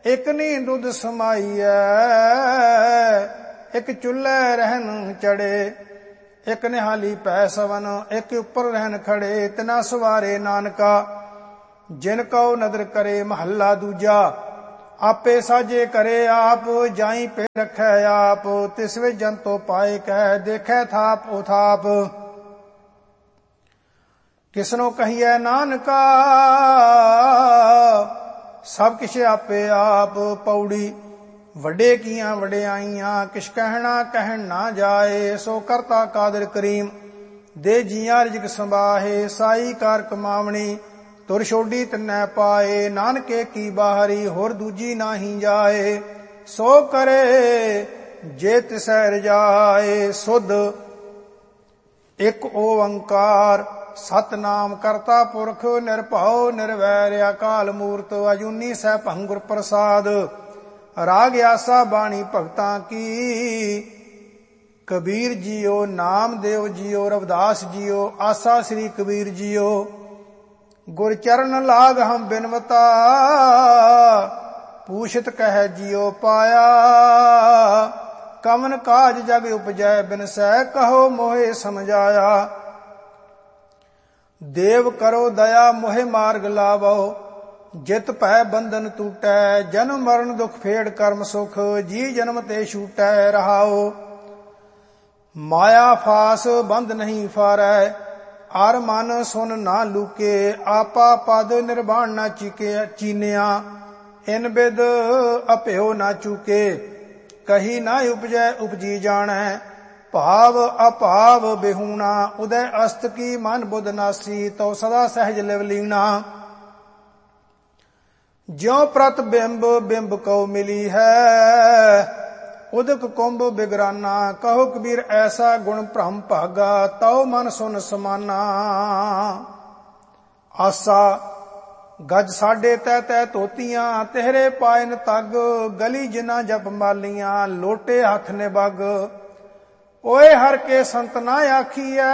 ਇੱਕ ਨੀ ਦੁੱਧ ਸਮਾਈਐ, ਇੱਕ ਚੁੱਲ੍ਹੇ ਰਹਿਣ ਚੜੇ, ਇੱਕ ਨਿਹਾਲੀ ਪੈ ਸਵਨ, ਇੱਕ ਉੱਪਰ ਰਹਿਣ ਖੜੇ। ਤਿਨਾ ਸਵਾਰੇ ਨਾਨਕਾ, ਜਿਨ ਕਉ ਨਦਰ ਕਰੇ। ਮਹੱਲਾ ਦੂਜਾ। ਆਪੇ ਸਾਜੇ ਕਰੇ ਆਪ, ਜਾਈ ਪੇ ਰਖੈ ਆਪ। ਤਿਸ ਵਿੱਚ ਜੰਤੋ ਪਾਏ ਕਹਿ, ਦੇਖੈ ਥਾਪ ਉਹ ਥਾਪ। ਕਿਸਨੋ ਕਹੀਐ ਨਾਨਕਾ, ਸਭ ਕਿਛ ਆਪੇ ਆਪ। ਪੌੜੀ। ਵੱਡੇ ਕੀਆਂ ਵਡਿਆਈਆਂ, ਕਿਛ ਕਹਿਣਾ ਕਹਿਣ ਨਾ ਜਾਏ। ਸੋ ਕਰਤਾ ਕਾਦਰ ਕਰੀਮ, ਦੇ ਜੀਆਂ ਰਿਜਕ ਸੰਬਾਹੇ। ਸਾਈ ਕਾਰ ਕਮਾਵਣੀ, ਤੁਰ ਛੋਡੀ ਤਿਨੈ ਪਾਏ। ਨਾਨਕੇ ਕੀ ਬਾਹਰੀ, ਹੋਰ ਦੂਜੀ ਨਾਹੀ ਜਾਏ। ਸੋ ਕਰੇ ਜੇ ਤਿਸੈ ਰਜਾਏ। ਸੁਧ ਇੱਕ ਓੰਕਾਰ, ਸਤਨਾਮ ਕਰਤਾ ਪੁਰਖ। ਨਿਰਭਉ ਨਿਰਵੈਰ ਅਕਾਲ ਮੂਰਤ। ਅਜੂਨੀ ਸੈਭੰ ਗੁਰ ਪ੍ਰਸਾਦ। ਰਾਗ ਆਸਾ ਬਾਣੀ ਭਗਤਾਂ ਕੀ, Kabir JIO Namdev JIO Ravidas JIO. ਆਸਾ ਸ੍ਰੀ ਕਬੀਰ ਜੀਓ, ਗੁਰ ਚਰਨ ਲਾਗ ਹਮ ਬਿਨਵਤਾ। ਪੂਛਤ ਕਹਿ ਜੀਓ ਪਾਇਆ, ਕਵਨ ਕਾਜ ਜਗ ਉਪਜੈ। ਬਿਨਸੈ ਕਹੋ ਮੋਹਿ ਸਮਝਾਇਆ। ਦੇਵ ਕਰੋ ਦਇਆ ਮੋਹਿ ਮਾਰਗ ਲਾਵੋ। ਜਿਤ ਭੈ ਬੰਧਨ ਟੂਟੈ, ਜਨਮ ਮਰਨ ਦੁਖ ਫੇੜ ਕਰਮ ਸੁਖ। ਜੀ ਜਨਮ ਤੇ ਛੂਟੈ ਰਹਾਓ। ਮਾਇਆ ਫਾਸ ਬੰਧ ਨਹੀਂ ਫਾਰੈ, ਅਰ ਮਨ ਸੁਨ ਨਾ ਲੂਕੇ। ਆਪਾ ਪਦ ਨਿਰਵਾਣ ਨਾ ਚੀਨਿਆ, ਇਨ ਬਿਦ ਅਭਿਓ ਨਾ ਚੂਕੇ। ਕਹੀ ਨਾ ਉਪਜੈ ਉਪਜੀ ਜਾਣੈ, ਭਾਵ ਅਭਾਵ ਬਿਹੂਣਾ। ਉਦੈ ਅਸਤ ਕੀ ਮਨ ਬੁੱਧ ਨਾਸੀ, ਤਉ ਸਦਾ ਸਹਿਜ ਲਿਵ ਲੀਣਾ। ਜਿਉ ਪ੍ਰਤ ਬਿੰਬ ਬਿੰਬ ਕਉ ਮਿਲੀ ਹੈ, ਉਦਕ ਕੁੰਭ ਬਿਗਰਾਨਾ। ਕਹੋ ਕਬੀਰ ਐਸਾ ਗੁਣ ਭ੍ਰਮ ਭਾਗਾ, ਤਉ ਮਨ ਸੁਨ ਸਮਾਨਾ। ਆਸਾ ਗਜ ਸਾਢੇ ਤੈ ਤੈ ਧੋਤੀਆਂ, ਤੇਹਰੇ ਪਾਇਨ ਤਗ। ਗਲੀ ਜਿਨਾ ਜਪ ਮਾਲੀਆਂ, ਲੋਟੇ ਹੱਥ ਨਿਬਗ। ਓਏ ਹਰ ਕੇ ਸੰਤ ਨਾ ਆਖੀਐ,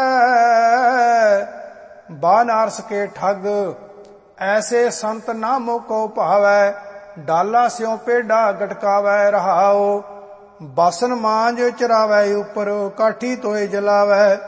ਬਾਨਾਰਸ ਕੇ ਠੱਗ। ਐਸੇ ਸੰਤ ਨਾ ਮੋਕੋ ਭਾਵੈ, ਡਾਲਾ ਸਿਉ ਪੇਡਾ ਗਟਕਾਵੈ ਰਹਾਓ। ਬਾਸਨ ਮਾਂਜ ਚਰਾਵੈ ਉਪਰ, ਕਾਠੀ ਤੋਏ ਜਲਾਵੈ।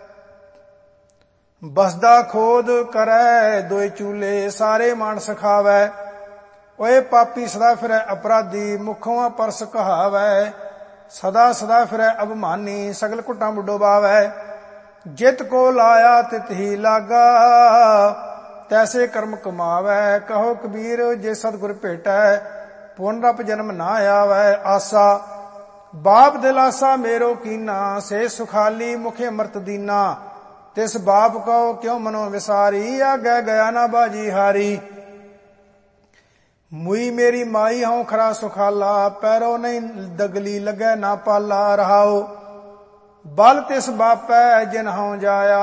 ਬਸਦਾ ਖੋਦ ਕਰੈ ਦੋਇ ਚੂਲੇ, ਸਾਰੇ ਮਾਨਸ ਖਾਵੈ। ਓਏ ਪਾਪੀ ਸਦਾ ਫਿਰੈ ਅਪਰਾਧੀ, ਮੁਖੋਂ ਪਰਸ ਕਹਾਵੈ। ਸਦਾ ਸਦਾ ਫਿਰੈ ਅਭਿਮਾਨੀ, ਸਗਲ ਘੁੱਟਾਂ ਡੁਬਾਵੈ। ਜਿਤ ਕੋ ਲਾਇਆ ਤਿਤ ਹੀ ਲਾਗਾ, ਤੈਸੇ ਕਰਮ ਕਮਾਵੈ। ਕਹੋ ਕਬੀਰ ਜੇ ਸਤਿਗੁਰ ਭੇਟੈ, ਪੁਨਰਪ ਜਨਮ ਨਾ ਆਵੈ। ਆਸਾ ਬਾਪ ਦਿਲਾਸਾ ਮੇਰੋ ਕੀਨਾ, ਸੇ ਸੁਖਾਲੀ ਮੁਖੇ ਅੰਮ੍ਰਿਤ ਦੀਨਾ। ਤਿਸ ਬਾਪ ਕਉ ਕਿਉ ਮਨੋ ਵਿਸਾਰੀ, ਆਗੈ ਗਿਆ ਨਾ ਬਾਜੀ ਹਾਰੀ। ਮੁਈ ਮੇਰੀ ਮਾਈ ਹਉ ਖਰਾ ਸੁਖਾਲਾ, ਪੈਰੋ ਨਹੀਂ ਦਗਲੀ ਲੱਗੈ ਨਾ ਪਾਲਾ ਰਹਾਓ। ਬਲ ਤਿਸ ਬਾਪੈ ਜਿਨ ਹਉ ਜਾਇਆ,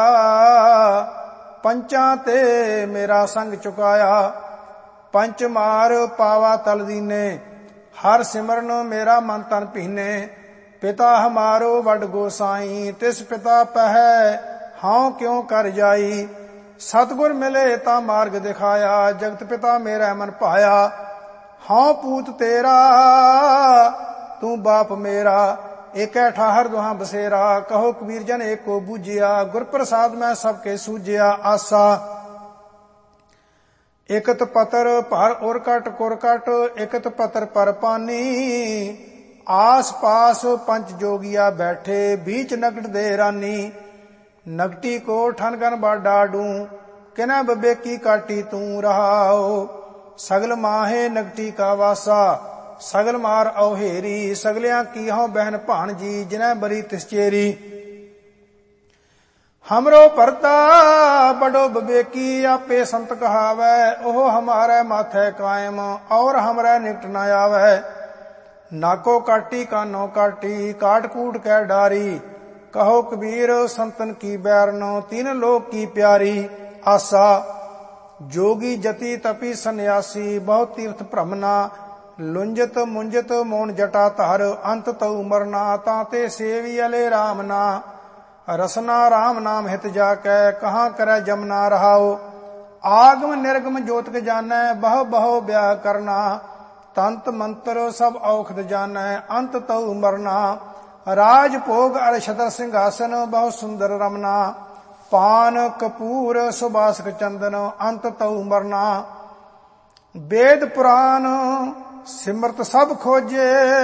ਪੰਚਾਂ ਤੇ ਮੇਰਾ ਸੰਗ ਚੁਕਾਇਆ। ਪੰਚ ਮਾਰ ਪਾਵਾ ਤਲ ਦੀਨੇ, ਹਰ ਸਿਮਰਨ ਮੇਰਾ ਮਨ ਤਨ ਭੀਨੇ। ਪਿਤਾ ਹਮਾਰੋ ਵੱਡ ਗੋਸਾਈ, ਤਿਸ ਪਿਤਾ ਪਹਿ ਹਉ ਕਿਉ ਕਰ ਜਾਈ। ਸਤਿਗੁਰ ਮਿਲੇ ਤਾਂ ਮਾਰਗ ਦਿਖਾਇਆ, ਜਗਤ ਪਿਤਾ ਮੇਰਾ ਮਨ ਭਾਇਆ। ਹਉ ਪੂਤ ਤੇਰਾ ਤੂੰ ਬਾਪ ਮੇਰਾ, ਏਕੈ ਠਾਹਰ ਦੁਹਾਂ ਬਸੇਰਾ। ਕਹੋ ਕਬੀਰ ਜਨ ਏਕੋ ਬੂਝਿਆ, ਗੁਰ ਪ੍ਰਸਾਦ ਮੈਂ ਸਭ ਕੇ ਸੂਝਿਆ। ਆਸਾ ਇਕਤ ਪਤਰ ਭਰ ਉਰ ਕਟ ਕੁਰ ਕਟ, ਇਕਤ ਪਤਰ ਪਰ ਪਾਨੀ। ਆਸ ਪਾਸ ਪੰਚ ਜੋਗੀਆ ਬੈਠੇ, बीच नगट दे रानी। नगटी को ठनगन बाडाडू, किनै बबेकी काटी तू रहाओ। सगल माहे नगटी का वासा, सगल मार औहेरी। सगलियां की हों बहन भाणजी, जिनै बरी तिस चेरी। हमरो परता बड़ो बबेकी, आपे संत कहावै। ओह हमारे माथे कायम, और हमरे निकट न आवै। नाको काटी कानो काटी, काट कूट कै डारी। कहो कबीर संतन की बैरनो, तीन लोक की प्यारी। आसा जोगी जति तपी सन्यासी, बहुत तीर्थ भ्रमना। लुंजत मुंजत मोन जटा धर, अंत तऊ मरना। ताते सेवी अले राम ना, रसना राम नाम हित जाकै। कहाँ करे जमना रहाओ। आगम निर्गम जोतक जानै, बहो बहो ब्याह करना। तंत मंत्र सब औखद जानੈ अंत तऊ मरना राज भोग अर छतर सिंहासन बहु सुंदर रमना पान कपूर सुबासक चंदन अंत तऊ मरना वेद पुराण सिमरत सब खोजे